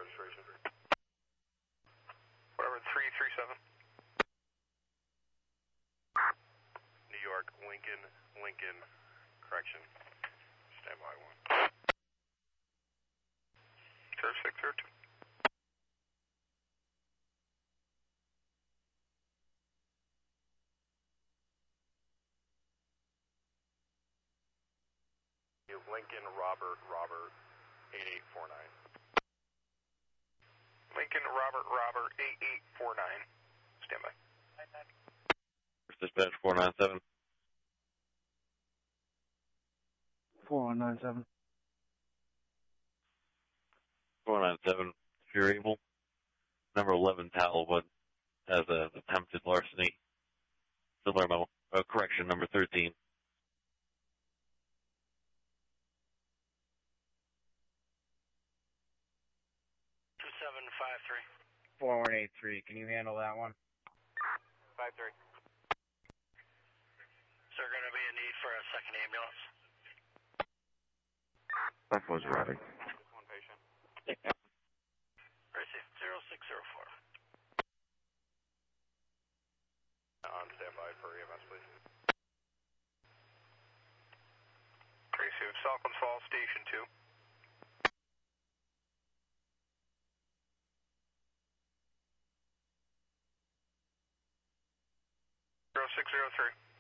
registration. Whatever, 337. New York, Lincoln, correction. Stand by 1. 0602. Lincoln, Robert, 8849. Lincoln, Robert, 8849. Stand by. Dispatch 497. 4197. 497. If you're able, number 11 Talwood has an attempted larceny. Salerno, correction, number 13. 2753. 4183. Can you handle that one? 53. Is there going to be a need for a second ambulance? That was ready. Just one patient. Receive 0604. On standby for EMS, please. Receive Falcons Falls, Station 2. 0603.